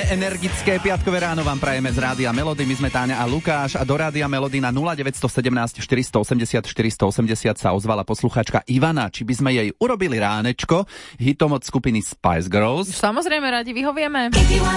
Energické piatkové ráno vám prajeme z Rádia Melody. My sme Táňa a Lukáš a do Rádia Melody na 0917 480 480 sa ozvala posluchačka Ivana. Či by sme jej urobili ránečko hitom od skupiny Spice Girls? Samozrejme, radi vyhovieme.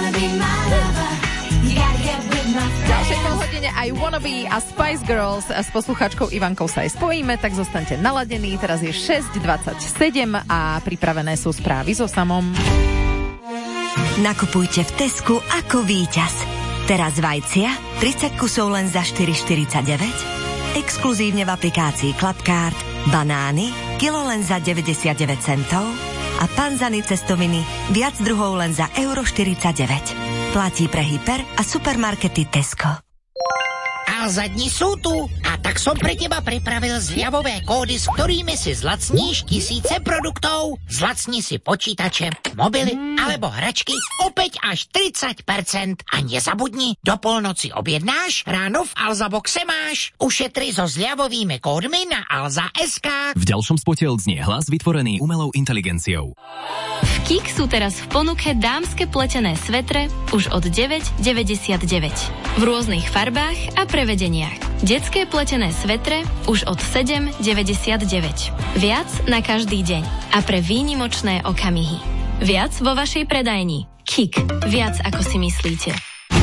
Ďalšie polhodine I Wanna Be a Spice Girls s posluchačkou Ivankou sa aj spojíme, tak zostaňte naladení. Teraz je 6:27 a pripravené sú správy so Samom. Nakupujte v Tesku ako víťaz. Teraz vajcia 30 kusov len za 4,49. Exkluzívne v aplikácii Clubcard. Banány kilo len za 99 centov. A panzany cestoviny viac druhov len za €49. Platí pre hyper a supermarkety Tesco. A zadni sú tu. A tak som pre teba pripravil zľavové kódy, s ktorými si zlacníš tisíce produktov. Zlacni si počítače, mobily alebo hračky opäť až 30%. A nezabudni, do polnoci objednáš, ráno v Alza Boxe máš. Ušetri so zľavovými kódmi na Alza.sk. V ďalšom spote odznie hlas vytvorený umelou inteligenciou. V KIK sú teraz v ponuke dámske pletené svetre už od 9,99. V rôznych farbách a prevedeniach. Detské pletené svetre už od 7,99. Viac na každý deň a pre výnimočné okamihy. Viac vo vašej predajni. KIK. Viac ako si myslíte.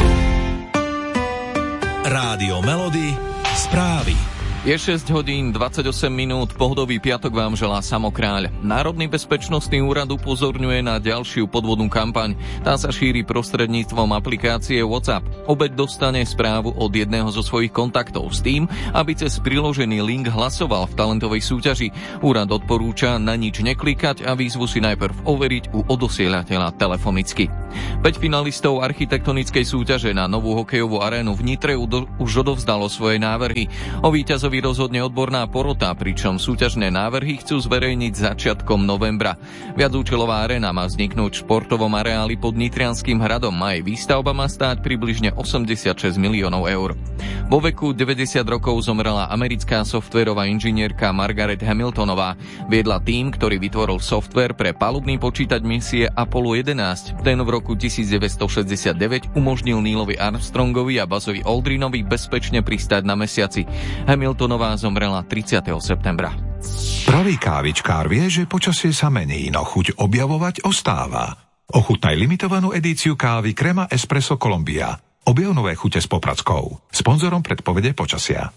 Rádio Melody. Správy. Je 6 hodín 28 minút, pohodový piatok vám želá Samo Kráľ. Národný bezpečnostný úrad upozorňuje na ďalšiu podvodnú kampaň. Tá sa šíri prostredníctvom aplikácie WhatsApp. Obeť dostane správu od jedného zo svojich kontaktov s tým, aby cez priložený link hlasoval v talentovej súťaži. Úrad odporúča na nič neklikať a výzvu si najprv overiť u odosielateľa telefonicky. 5 finalistov architektonickej súťaže na novú hokejovú arénu v Nitre už odovzdalo svoje návrhy. O víťazovi rozhodne odborná porota, pričom súťažné návrhy chcú zverejniť začiatkom novembra. Viacúčelová aréna má vzniknúť v športovom areáli pod Nitrianskym hradom a jej výstavba má stáť približne 86 miliónov eur. Vo veku 90 rokov zomrela americká softvérová inžinierka Margaret Hamiltonová. Viedla tím, ktorý vytvoril softvér pre palubný počítač misie Apollo 11. Ten v roku 1969 umožnil Neilovi Armstrongovi a Buzzovi Aldrinovi bezpečne pristáť na mesiaci. Hamiltonová zomrela 30. septembra. Pravý kávičkár vie, že počasie sa mení, no chuť objavovať ostáva. Ochutnaj limitovanú edíciu kávy Crema Espresso Colombia. Objav nové chute s Popradskou. Sponzorom predpovede počasia.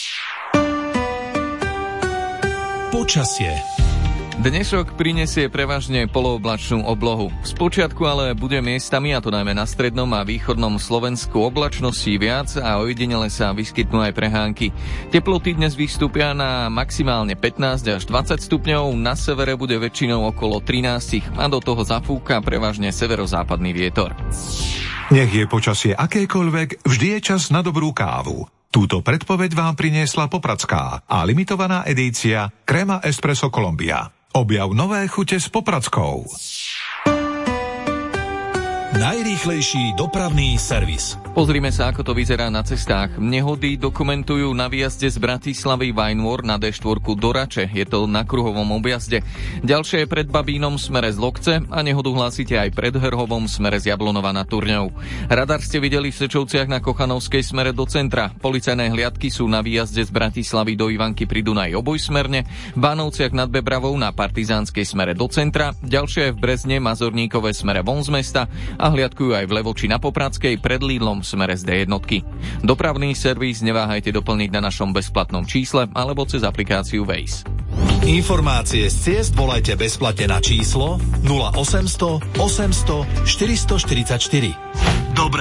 Počasie. Dnešok prinesie prevažne polooblačnú oblohu. Spočiatku ale bude miestami, a to najmä na strednom a východnom Slovensku, oblačností viac a ojedinele sa vyskytnú aj prehánky. Teploty dnes vystúpia na maximálne 15 až 20 stupňov, na severe bude väčšinou okolo 13 a do toho zafúka prevažne severozápadný vietor. Nech je počasie akékoľvek, vždy je čas na dobrú kávu. Túto predpoveď vám priniesla Popradská a limitovaná edícia Crema Espresso Colombia. Objav nové chute s Popradskou. Najrýchlejší dopravný servis. Pozrime sa, ako to vyzerá na cestách. Nehody dokumentujú na výjazde z Bratislavy Vajnôr na D4 do Rače. Je to na kruhovom objazde. Ďalšie je pred Babínom smere z Lokce a nehodu hlásite aj pred Hrhovom smere z Jablonova nad Turňou. Radar ste videli v Sečovciach na Kochanovskej smere do centra. Policajné hliadky sú na výjazde z Bratislavy do Ivanky pri Dunaji obojsmerne, v Bánovciach nad Bebravou na Partizánskej smere do centra, ďalšie je v Brezne Mazorníkové smere von z mesta a hliadkujú aj v Levoči na Popradskej pred Lidlom v smere z D1. Dopravný servis neváhajte doplniť na našom bezplatnom čísle alebo cez aplikáciu Waze. Informácie z ciest volajte bezplatne na číslo 0800 800 444.